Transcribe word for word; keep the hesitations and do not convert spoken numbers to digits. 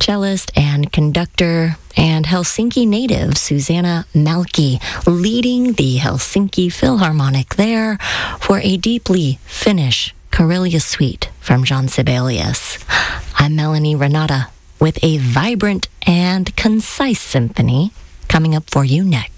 cellist and conductor, and Helsinki native Susanna Malki, leading the Helsinki Philharmonic there for a deeply Finnish Karelia suite from Jean Sibelius. I'm Melanie Renata with a vibrant and concise symphony coming up for you next.